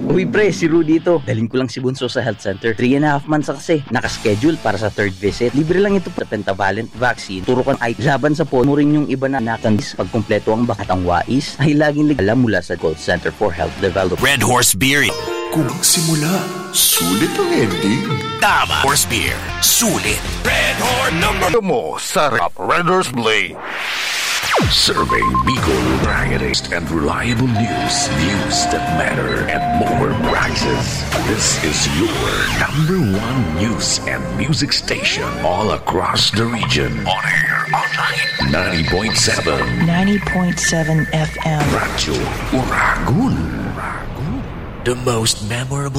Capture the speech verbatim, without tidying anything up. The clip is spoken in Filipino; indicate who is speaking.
Speaker 1: Uy pre, si Rudy ito. Dalhin ko lang si Bunso sa health center. Three and a half months na kasi. Nakaschedule para sa third visit. Libre lang ito sa pentavalent vaccine. Turo kan ay laban sa po. Mo rin yung iba na nakandis. Pag kumpleto ang bakat ang wais, ay laging ligala mula sa Gold Center for Health Development.
Speaker 2: Red Horse Beer.
Speaker 3: Kung ang simula, sulit ang ending.
Speaker 2: Tama. Horse Beer. Sulit. Red Horse number
Speaker 3: Mo sa Red Horse Blade. Serving Bicol varieties and reliable news. News that matter at lower prices. This is your number one news and music station all across the region. On air, online. ninety point seven.
Speaker 4: ninety point seven F M.
Speaker 3: Radyo Uragun.
Speaker 2: The most memorable